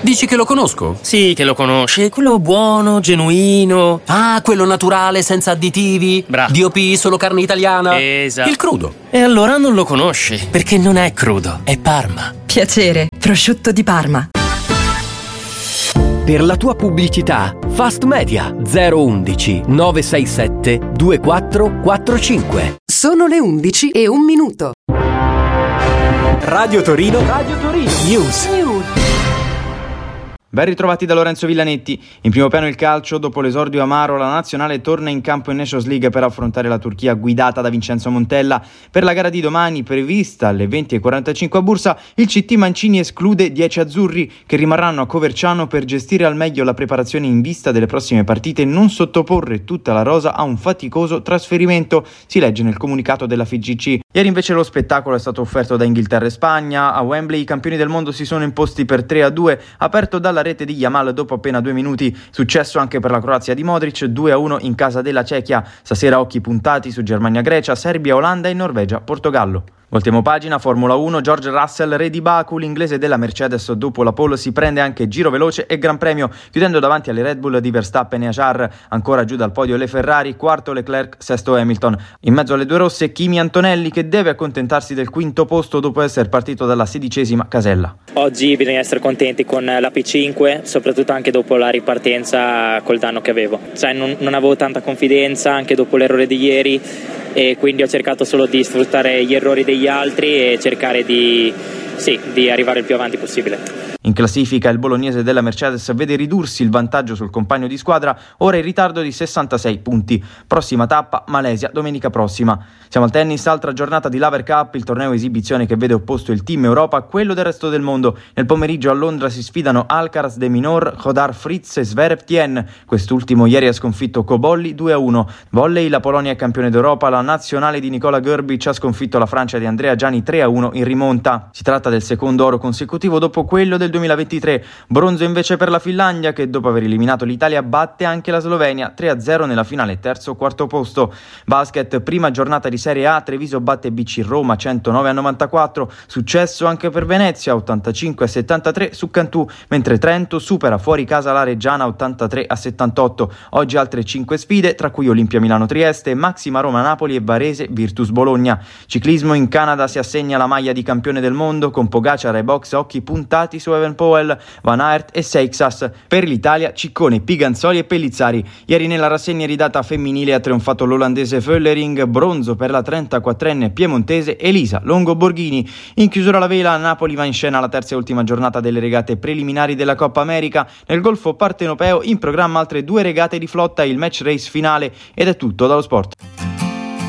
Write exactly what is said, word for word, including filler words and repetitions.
Dici che lo conosco? Sì, che lo conosci, quello buono, genuino. Ah, quello naturale, senza additivi. Bravo. D O P, solo carne italiana. Esatto. Il crudo. E allora non lo conosci, perché non è crudo, è Parma. Piacere, prosciutto di Parma. Per la tua pubblicità, Fast Media zero undici nove sei sette due quattro quattro cinque. Sono le undici e un minuto. Radio Torino, Radio Torino News. Ben ritrovati da Lorenzo Villanetti. In primo piano il calcio. Dopo l'esordio amaro, la nazionale torna in campo in Nations League per affrontare la Turchia guidata da Vincenzo Montella. Per la gara di domani, prevista alle venti e quarantacinque a Bursa, il C T Mancini esclude dieci azzurri che rimarranno a Coverciano per gestire al meglio la preparazione in vista delle prossime partite e non sottoporre tutta la rosa a un faticoso trasferimento, si legge nel comunicato della F I G C. Ieri invece lo spettacolo è stato offerto da Inghilterra e Spagna. A Wembley i campioni del mondo si sono imposti per tre a due, aperto dalla rete di Yamal dopo appena due minuti. Successo anche per la Croazia di Modric, due a uno in casa della Cechia. Stasera occhi puntati su Germania-Grecia, Serbia-Olanda e Norvegia-Portogallo. Voltiamo pagina, Formula uno, George Russell, re di Baku, l'inglese della Mercedes dopo la pole si prende anche giro veloce e Gran Premio, chiudendo davanti alle Red Bull di Verstappen e Ajar. Ancora giù dal podio le Ferrari, quarto Leclerc, sesto Hamilton. In mezzo alle due rosse Kimi Antonelli, che deve accontentarsi del quinto posto dopo essere partito dalla sedicesima casella. Oggi bisogna essere contenti con la P cinque, soprattutto anche dopo la ripartenza col danno che avevo. Cioè non, non avevo tanta confidenza anche dopo l'errore di ieri, e quindi ho cercato solo di sfruttare gli errori degli altri e cercare di, sì, di arrivare il più avanti possibile. In classifica il bolognese della Mercedes vede ridursi il vantaggio sul compagno di squadra, ora in ritardo di sessantasei punti. Prossima tappa Malesia domenica prossima. Siamo al tennis, altra giornata di Laver Cup, il torneo esibizione che vede opposto il team Europa a quello del resto del mondo. Nel pomeriggio a Londra si sfidano Alcaraz de Minaur, Hodar Fritz e Zverev Tien. Quest'ultimo ieri ha sconfitto Cobolli due a uno. Volley, la Polonia è campione d'Europa, la nazionale di Nicola Grbic ha sconfitto la Francia di Andrea Gianni tre a uno in rimonta. Si tratta del secondo oro consecutivo dopo quello del duemilaventitré. Bronzo invece per la Finlandia, che dopo aver eliminato l'Italia batte anche la Slovenia tre a zero nella finale terzo quarto posto. Basket, prima giornata di Serie A, Treviso batte B C Roma centonove a novantaquattro. Successo anche per Venezia ottantacinque a settantatré su Cantù, mentre Trento supera fuori casa la Reggiana ottantatré a settantotto. Oggi altre cinque sfide, tra cui Olimpia Milano Trieste, Maxima Roma Napoli e Varese Virtus Bologna. Ciclismo, in Canada si assegna la maglia di campione del mondo con Pogacar e Box, occhi puntati su Evan Powell, Van Aert e Seixas. Per l'Italia Ciccone, Piganzoli e Pellizzari. Ieri nella rassegna ridata femminile ha trionfato l'olandese Völlering, bronzo per la trentaquattrenne piemontese Elisa Longo Borghini. In chiusura la vela, Napoli va in scena la terza e ultima giornata delle regate preliminari della Coppa America. Nel golfo partenopeo in programma altre due regate di flotta e il match race finale. Ed è tutto dallo sport.